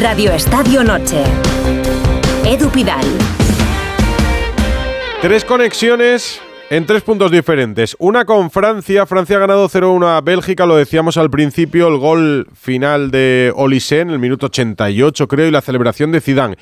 Radio Estadio Noche. Edu Pidal. 3 conexiones en 3 puntos diferentes. Una con Francia. Francia ha ganado 0-1 a Bélgica, lo decíamos al principio, el gol final de Olise en el minuto 88, creo, y la celebración de Zidane.